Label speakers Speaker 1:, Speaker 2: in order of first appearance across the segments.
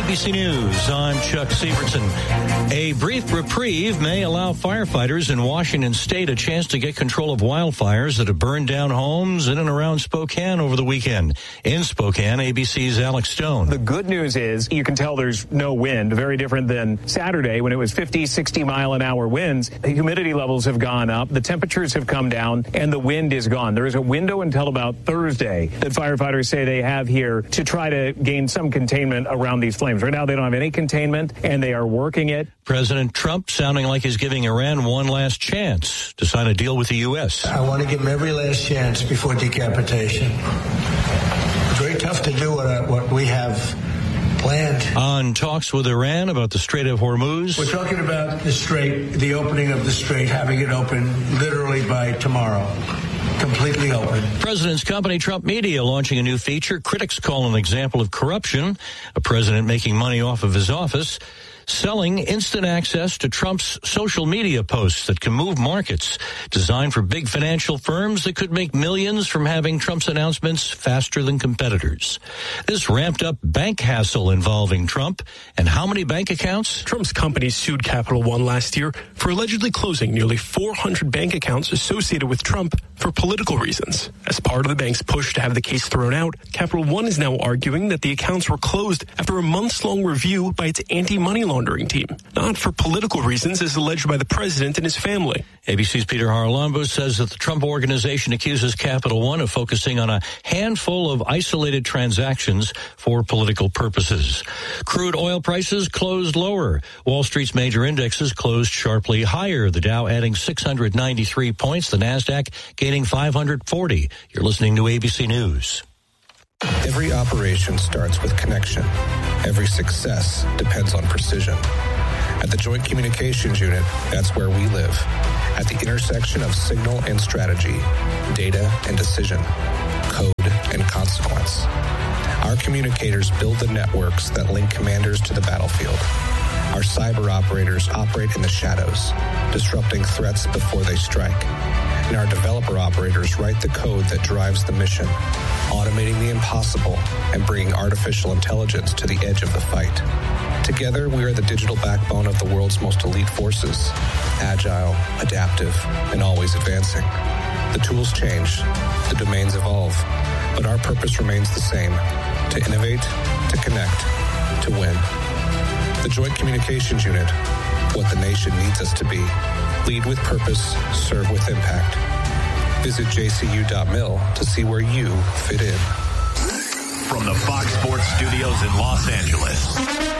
Speaker 1: ABC News, I'm Chuck Sievertson. A brief reprieve may allow firefighters in Washington State a chance to get control of wildfires that have burned down homes in and around Spokane over the weekend. In Spokane, ABC's Alex Stone.
Speaker 2: The good news is you can tell there's no wind, very different than Saturday when it was 50, 60 mile an hour winds. The humidity levels have gone up, the temperatures have come down, and the wind is gone. There is a window until about Thursday that firefighters say they have here to try to gain some containment around these flames. Right now, they don't have any containment, and they are working it.
Speaker 1: President Trump sounding like he's giving Iran one last chance to sign a deal with the U.S.
Speaker 3: I want to give them every last chance before decapitation. It's very tough to do what we have planned.
Speaker 1: On talks with Iran about the Strait of Hormuz.
Speaker 3: We're talking about the strait, the opening of the strait, having it open literally by tomorrow. Completely open.
Speaker 1: President's company, Trump Media, launching a new feature critics call an example of corruption. A president making money off of his office, selling instant access to Trump's social media posts that can move markets, designed for big financial firms that could make millions from having Trump's announcements faster than competitors. This ramped up bank hassle involving Trump. And how many bank accounts?
Speaker 4: Trump's company sued Capital One last year for allegedly closing nearly 400 bank accounts associated with Trump for political reasons. As part of the bank's push to have the case thrown out, Capital One is now arguing that the accounts were closed after a months-long review by its anti-money laundering team, not for political reasons as alleged by the president and his family.
Speaker 1: ABC's Peter Haralambos says that the Trump organization accuses Capital One of focusing on a handful of isolated transactions for political purposes. Crude oil prices closed lower. Wall Street's major indexes closed sharply higher. The Dow adding 693 points, the NASDAQ gaining 540. You're listening to ABC News.
Speaker 5: Every operation starts with connection. Every success depends on precision. At the Joint Communications Unit, that's where we live. At the intersection of signal and strategy, data and decision, code and consequence. Our communicators build the networks that link commanders to the battlefield. Our cyber operators operate in the shadows, disrupting threats before they strike. And our developer operators write the code that drives the mission, automating the impossible and bringing artificial intelligence to the edge of the fight. Together, we are the digital backbone of the world's most elite forces, agile, adaptive, and always advancing. The tools change, the domains evolve, but our purpose remains the same: to innovate, to connect, to win. The Joint Communications Unit, what the nation needs us to be. Lead with purpose, serve with impact. Visit jcu.mil to see where you fit in.
Speaker 6: From the Fox Sports Studios in Los Angeles,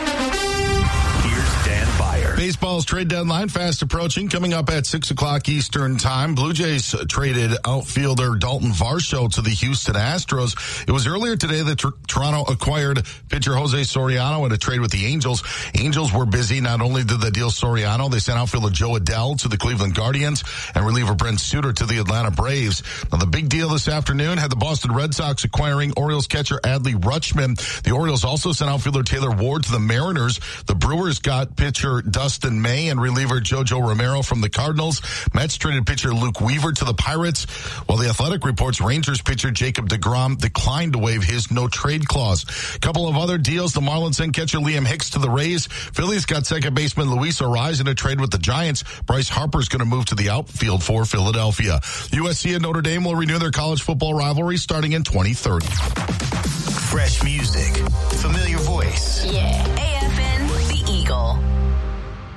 Speaker 6: here's Dan Byer.
Speaker 7: Baseball's trade deadline fast approaching, coming up at 6 o'clock Eastern time. Blue Jays traded outfielder Dalton Varsho to the Houston Astros. It was earlier today that Toronto acquired pitcher Jose Soriano in a trade with the Angels. Angels were busy. Not only did they deal Soriano, they sent outfielder Joe Adell to the Cleveland Guardians and reliever Brent Suter to the Atlanta Braves. Now, the big deal this afternoon had the Boston Red Sox acquiring Orioles catcher Adley Rutschman. The Orioles also sent outfielder Taylor Ward to the Mariners. The Brewers got pitcher Dustin May and reliever Jojo Romero from the Cardinals. Mets traded pitcher Luke Weaver to the Pirates, while the Athletic reports Rangers pitcher Jacob deGrom declined to waive his no-trade clause. A couple of other deals. The Marlins sent catcher Liam Hicks to the Rays. Phillies got second baseman Luis Arraez in a trade with the Giants. Bryce Harper's going to move to the outfield for Philadelphia. USC and Notre Dame will renew their college football rivalry starting in 2030.
Speaker 6: Fresh music, familiar